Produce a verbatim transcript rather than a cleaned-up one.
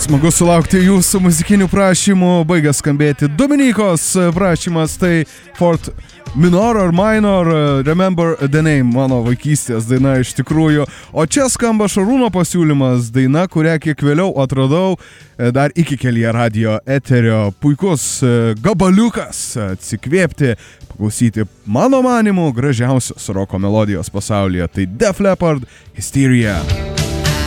Smagu sulaukti jūsų muzikinių prašymų. Baigia skambėti Dominikos prašymas, tai Fort Minor or Minor, Remember the Name, mano vaikystės daina iš tikrųjų. O čia skamba Šarūno pasiūlymas, daina, kurią kiek vėliau atradau dar iki Kelyje radio eterio. Puikus gabaliukas atsikvėpti, paklausyti mano manimu gražiausios roko melodijos pasaulyje. Tai Def Leppard, Hysteria.